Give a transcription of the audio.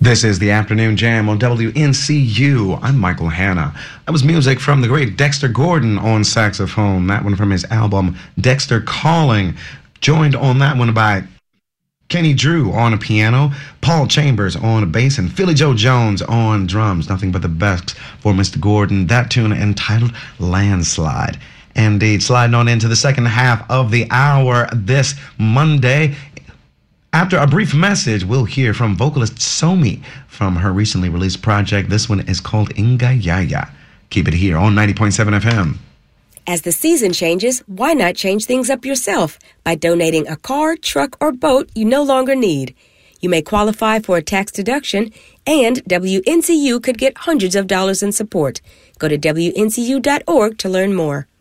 This is the Afternoon Jam on WNCU. I'm Michael Hanna. That was music from the great Dexter Gordon on saxophone. That one from his album Dexter Calling. Joined on that one by Kenny Drew on a piano, Paul Chambers on a bass, and Philly Joe Jones on drums. Nothing but the best for Mr. Gordon. That tune entitled Landslide. Indeed, sliding on into the second half of the hour this Monday. After a brief message, we'll hear from vocalist Somi from her recently released project. This one is called Inga Yaya. Keep it here on 90.7 FM. As the season changes, why not change things up yourself by donating a car, truck, or boat you no longer need? You may qualify for a tax deduction, and WNCU could get hundreds of dollars in support. Go to WNCU.org to learn more.